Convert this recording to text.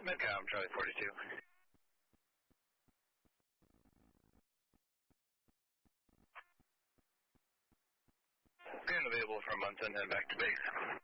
Midcom, Charlie 42. Being available for a month and then back to base.